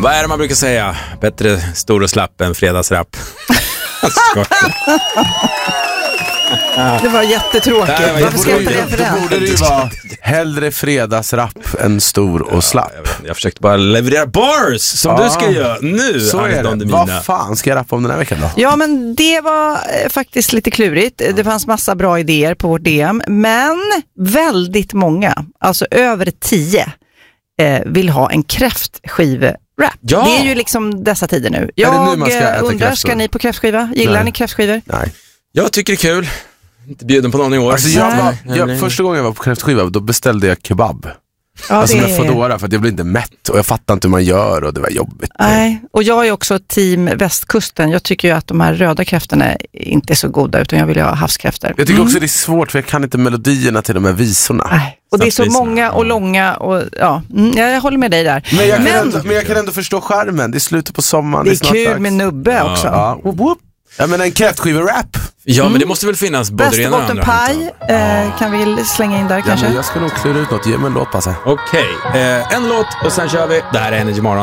Vad är det man brukar säga? Bättre stor och slapp än fredagsrapp. Det var jättetråkigt. Varför ska jag inte referera? Då borde det ju vara hellre fredagsrapp än stor och slapp. Jag försökte bara leverera bars som du ska göra nu. Så är det. Vad fan ska jag rappa om den här veckan då? Ja, men det var faktiskt lite klurigt. Det fanns massa bra idéer på vårt DM. Men väldigt många, alltså över 10, vill ha en kräftskive-rap. Ja. Det är ju liksom dessa tider nu. Är det Jag nu man ska äta undrar, kräftor? ska ni på kräftskiva? Gillar ni kräftskivor? Nej. Jag tycker det är kul. Inte bjuden på någon i år. Alltså första gången jag var på kräftskiva, då beställde jag kebab. Ja, alltså med fedora, för att jag blev inte mätt. Och jag fattar inte hur man gör och det var jobbigt. Nej, och jag är också team västkusten. Jag tycker ju att de här röda kräftorna inte är så goda, utan jag vill ha havskräftor. Jag tycker också det är svårt, för jag kan inte melodierna till de här visorna. Nej. Och det är så många och långa och ja, jag håller med dig där. Men jag kan ändå förstå skärmen. Det är slutet på sommaren. Det är kul med nubbe också. Ja. Jag menar en kräftskiva-rap. Ja, men det måste väl finnas både det ena och andra. Västerbottenpaj kan vi slänga in där kanske. Men jag ska nog klura ut något. Ge mig en låt, passa. Okej, en låt och sen kör vi. Det här är Energy Morgon.